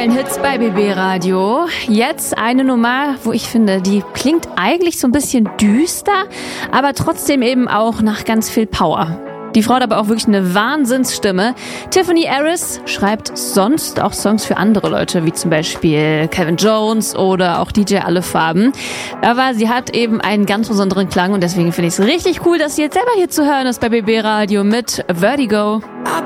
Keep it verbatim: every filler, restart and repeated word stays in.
aktuellen Hits bei B B Radio. Jetzt eine Nummer, wo ich finde, die klingt eigentlich so ein bisschen düster, aber trotzdem eben auch nach ganz viel Power. Die Frau hat aber auch wirklich eine Wahnsinnsstimme. Tiffany Harris schreibt sonst auch Songs für andere Leute, wie zum Beispiel Calvin Jones oder auch D J Alle Farben. Aber sie hat eben einen ganz besonderen Klang und deswegen finde ich es richtig cool, dass sie jetzt selber hier zu hören ist bei B B Radio mit Vertigo.